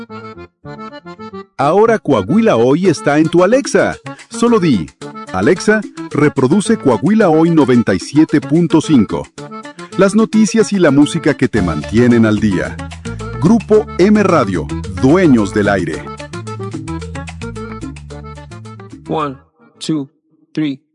Ahora Coahuila Hoy está en tu Alexa. Solo di, Alexa, reproduce Coahuila Hoy 97.5. Las noticias y la música que te mantienen al día. Grupo M Radio, dueños del aire. 1, 2, 3